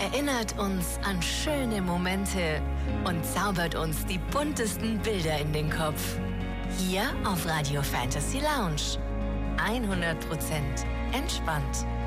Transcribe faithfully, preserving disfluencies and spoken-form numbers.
erinnert uns an schöne Momente und zaubert uns die buntesten Bilder in den Kopf. Hier auf Radio Fantasy Lounge. hundert Prozent entspannt.